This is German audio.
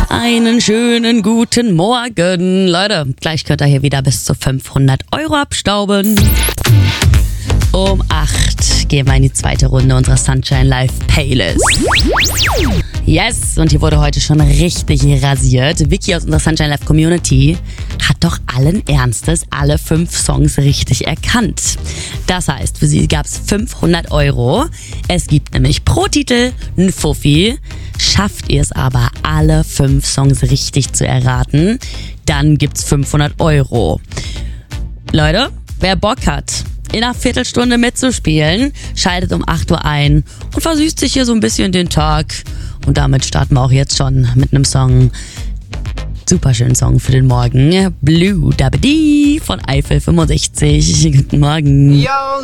Einen schönen guten Morgen. Leute, gleich könnt ihr hier wieder bis zu 500 € abstauben. Um 8 gehen wir in die zweite Runde unserer Sunshine Live Playlist. Yes, und hier wurde heute schon richtig rasiert. Vicky aus unserer Sunshine Live Community hat doch allen Ernstes alle 5 Songs richtig erkannt. Das heißt, für sie gab es 500 €. Es gibt nämlich pro Titel einen Fuffi. Schafft ihr es aber, alle 5 Songs richtig zu erraten, dann gibt's 500 €. Leute, wer Bock hat, in einer Viertelstunde mitzuspielen, schaltet um 8 Uhr ein und versüßt sich hier so ein bisschen den Tag. Und damit starten wir auch jetzt schon mit einem Song. Super schönen Song für den Morgen. Blue Dabba Dee von Eiffel 65. Guten Morgen. Yo.